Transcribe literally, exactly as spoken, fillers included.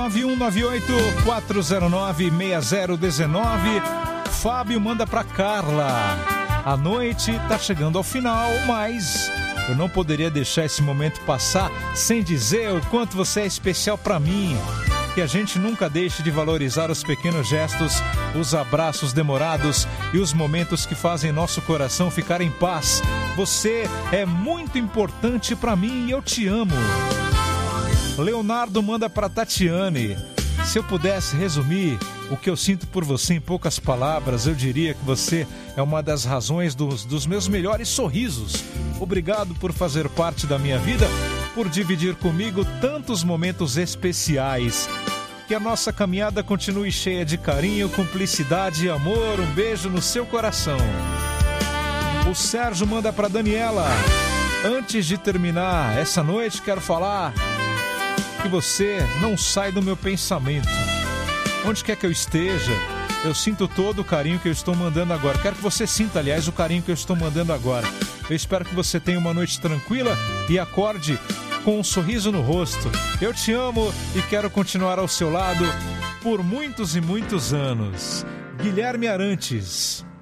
nove um nove oito quatro zero nove seis zero um nove. Fábio manda pra Carla. A noite tá chegando ao final, mas eu não poderia deixar esse momento passar sem dizer o quanto você é especial pra mim. Que a gente nunca deixe de valorizar os pequenos gestos, os abraços demorados e os momentos que fazem nosso coração ficar em paz. Você é muito importante pra mim e eu te amo. Leonardo manda pra Tatiane. Se eu pudesse resumir o que eu sinto por você em poucas palavras, eu diria que você é uma das razões dos, dos meus melhores sorrisos. Obrigado por fazer parte da minha vida, por dividir comigo tantos momentos especiais. Que a nossa caminhada continue cheia de carinho, cumplicidade e amor. Um beijo no seu coração. O Sérgio manda para Daniela. Antes de terminar essa noite, quero falar que você não sai do meu pensamento. Onde quer que eu esteja, eu sinto todo o carinho que eu estou mandando agora. Quero que você sinta, aliás, o carinho que eu estou mandando agora. Eu espero que você tenha uma noite tranquila e acorde com um sorriso no rosto. Eu te amo e quero continuar ao seu lado por muitos e muitos anos. Guilherme Arantes.